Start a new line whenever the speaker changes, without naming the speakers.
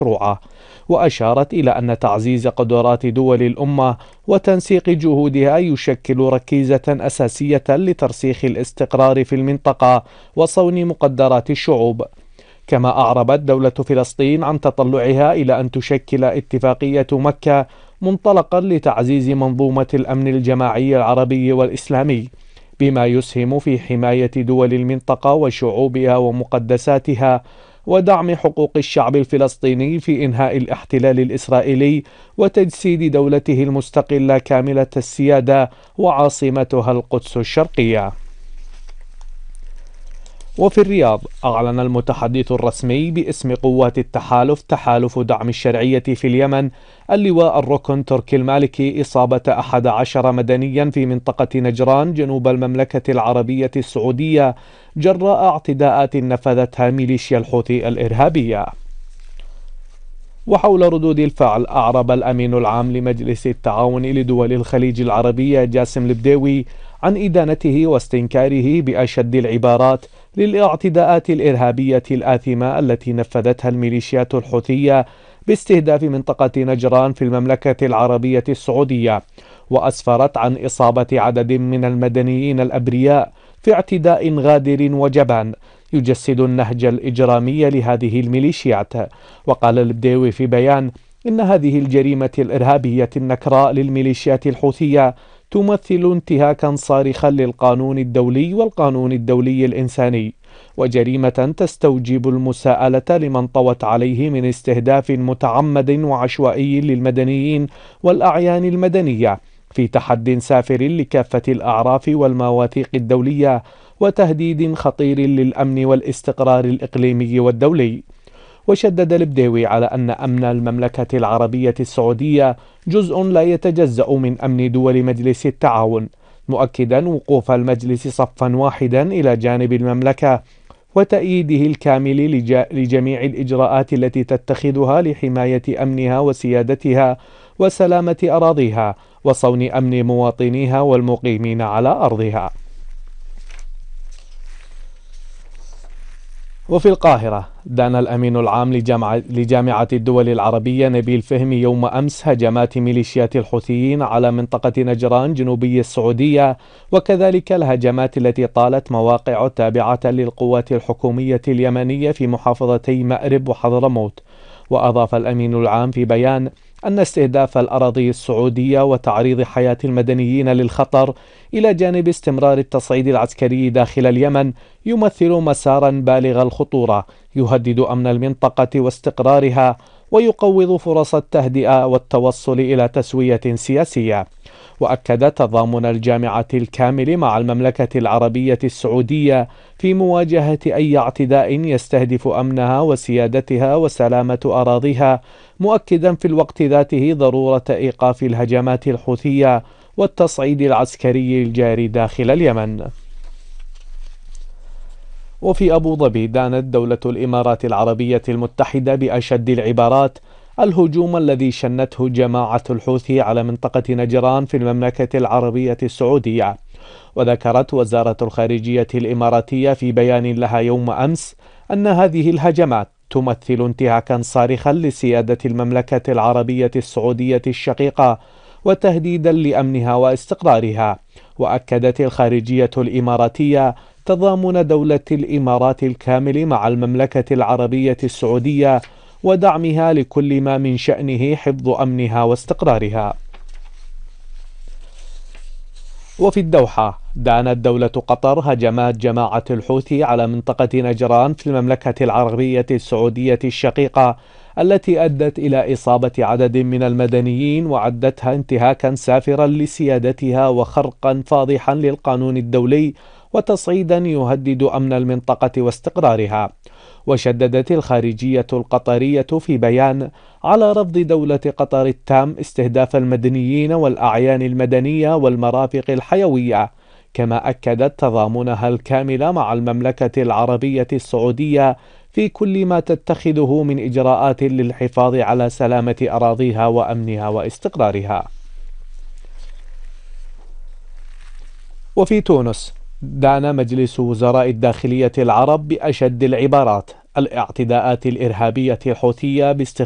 مشروعة، وأشارت إلى أن تعزيز قدرات دول الأمة وتنسيق جهودها يشكل ركيزة أساسية لترسيخ الاستقرار في المنطقة وصون مقدرات الشعوب. كما أعربت دولة فلسطين عن تطلعها إلى أن تشكل اتفاقية مكة منطلقا لتعزيز منظومة الأمن الجماعي العربي والإسلامي، بما يسهم في حماية دول المنطقة وشعوبها ومقدساتها، ودعم حقوق الشعب الفلسطيني في إنهاء الاحتلال الإسرائيلي وتجسيد دولته المستقلة كاملة السيادة وعاصمتها القدس الشرقية. وفي الرياض، أعلن المتحدث الرسمي باسم قوات التحالف تحالف دعم الشرعية في اليمن اللواء الركن تركي المالكي إصابة 11 مدنيا في منطقة نجران جنوب المملكة العربية السعودية جراء اعتداءات نفذتها ميليشيا الحوثي الإرهابية. وحول ردود الفعل، أعرب الأمين العام لمجلس التعاون لدول الخليج العربية جاسم البديوي عن إدانته واستنكاره بأشد العبارات للاعتداءات الإرهابية الآثمة التي نفذتها الميليشيات الحوثية باستهداف منطقة نجران في المملكة العربية السعودية، وأسفرت عن إصابة عدد من المدنيين الأبرياء في اعتداء غادر وجبان يجسد النهج الإجرامي لهذه الميليشيات. وقال البديوي في بيان إن هذه الجريمة الإرهابية النكراء للميليشيات الحوثية تمثل انتهاكا صارخا للقانون الدولي والقانون الدولي الإنساني، وجريمة تستوجب المساءلة لمن طوت عليه من استهداف متعمد وعشوائي للمدنيين والأعيان المدنية في تحد سافر لكافة الأعراف والمواثيق الدولية وتهديد خطير للأمن والاستقرار الإقليمي والدولي. وشدد البديوي على أن أمن المملكة العربية السعودية جزء لا يتجزأ من أمن دول مجلس التعاون، مؤكدا وقوف المجلس صفا واحدا إلى جانب المملكة وتأييده الكامل لجميع الإجراءات التي تتخذها لحماية أمنها وسيادتها وسلامة أراضيها وصون أمن مواطنيها والمقيمين على أرضها. وفي القاهرة، دان الأمين العام لجامعة الدول العربية نبيل فهمي يوم أمس هجمات ميليشيات الحوثيين على منطقة نجران جنوبي السعودية، وكذلك الهجمات التي طالت مواقع تابعة للقوات الحكومية اليمنية في محافظتي مأرب وحضرموت. وأضاف الأمين العام في بيان أن استهداف الأراضي السعودية وتعريض حياة المدنيين للخطر إلى جانب استمرار التصعيد العسكري داخل اليمن يمثل مسارا بالغ الخطورة يهدد أمن المنطقة واستقرارها ويقوض فرص التهدئة والتوصل إلى تسوية سياسية. وأكد تضامن الجامعة الكامل مع المملكة العربية السعودية في مواجهة أي اعتداء يستهدف أمنها وسيادتها وسلامة أراضيها، مؤكدا في الوقت ذاته ضرورة إيقاف الهجمات الحوثية والتصعيد العسكري الجاري داخل اليمن. وفي أبو ظبي، دانت دولة الإمارات العربية المتحدة بأشد العبارات الهجوم الذي شنته جماعة الحوثي على منطقة نجران في المملكة العربية السعودية. وذكرت وزارة الخارجية الإماراتية في بيان لها يوم أمس أن هذه الهجمات تمثل انتهاكا صارخا لسيادة المملكة العربية السعودية الشقيقة وتهديدا لأمنها واستقرارها. وأكدت الخارجية الإماراتية تضامن دولة الإمارات الكامل مع المملكة العربية السعودية ودعمها لكل ما من شأنه حفظ أمنها واستقرارها. وفي الدوحة، دانت دولة قطر هجمات جماعة الحوثي على منطقة نجران في المملكة العربية السعودية الشقيقة التي أدت إلى إصابة عدد من المدنيين وعدتها انتهاكا سافرا لسيادتها وخرقا فاضحا للقانون الدولي وتصعيدا يهدد أمن المنطقة واستقرارها. وشددت الخارجية القطرية في بيان على رفض دولة قطر التام استهداف المدنيين والأعيان المدنية والمرافق الحيوية، كما أكدت تضامنها الكامل مع المملكة العربية السعودية في كل ما تتخذه من إجراءات للحفاظ على سلامة أراضيها وأمنها واستقرارها. وفي تونس، دان مجلس وزراء الداخلية العرب بأشد العبارات الاعتداءات الإرهابية الحوثية